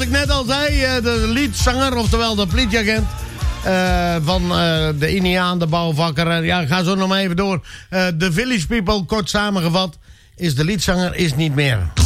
ik net al zei, de liedzanger, oftewel de politieagent van de Indiaan, de bouwvakker. Ja, ga zo nog maar even door. De Village People, kort samengevat, is de liedzanger is niet meer.